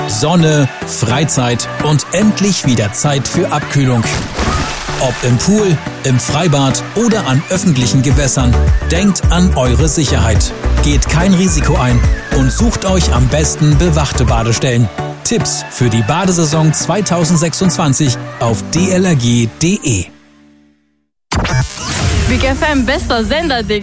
Sonne, Freizeit und endlich wieder Zeit für Abkühlung. Ob im Pool, im Freibad oder an öffentlichen Gewässern, denkt an eure Sicherheit. Geht kein Risiko ein und sucht euch am besten bewachte Badestellen. Tipps für die Badesaison 2026 auf dlrg.de. Big FM, bester Sender, Digga.